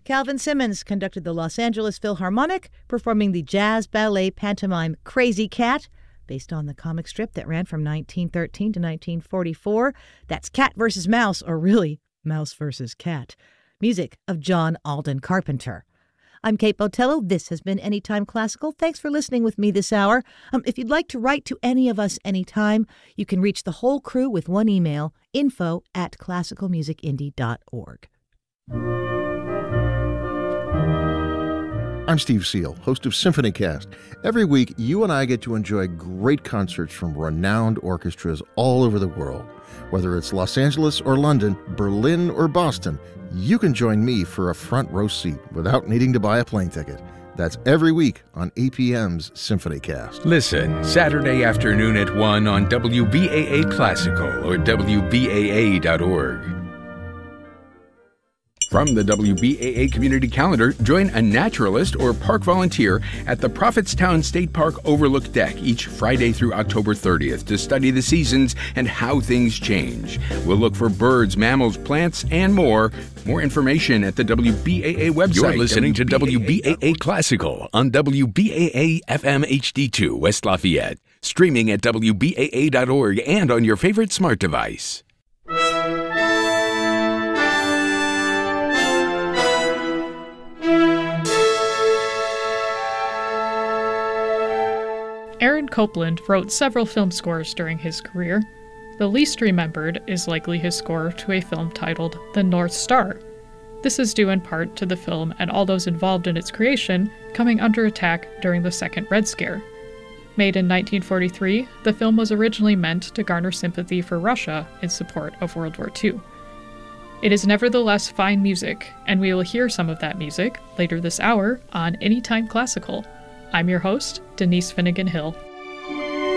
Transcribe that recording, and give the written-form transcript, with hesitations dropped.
Calvin Simmons conducted the Los Angeles Philharmonic, performing the jazz ballet pantomime Crazy Cat, based on the comic strip that ran from 1913 to 1944. That's Cat versus Mouse, or really, Mouse versus Cat. Music of John Alden Carpenter. I'm Kate Botello. This has been Anytime Classical. Thanks for listening with me this hour. If you'd like to write to any of us anytime, you can reach the whole crew with one email, info@classicalmusicindie.org. I'm Steve Seal, host of SymphonyCast. Every week, you and I get to enjoy great concerts from renowned orchestras all over the world. Whether it's Los Angeles or London, Berlin or Boston, you can join me for a front row seat without needing to buy a plane ticket. That's every week on APM's SymphonyCast. Listen Saturday afternoon at 1 on WBAA Classical or WBAA.org. From the WBAA Community Calendar, join a naturalist or park volunteer at the Prophetstown State Park Overlook Deck each Friday through October 30th to study the seasons and how things change. We'll look for birds, mammals, plants, and more. More information at the WBAA website. You're listening to WBAA Classical on WBAA FM HD2 West Lafayette. Streaming at WBAA.org and on your favorite smart device. Aaron Copland wrote several film scores during his career. The least remembered is likely his score to a film titled The North Star. This is due in part to the film and all those involved in its creation coming under attack during the Second Red Scare. Made in 1943, the film was originally meant to garner sympathy for Russia in support of World War II. It is nevertheless fine music, and we will hear some of that music later this hour on Anytime Classical. I'm your host, Denise Finnegan Hill.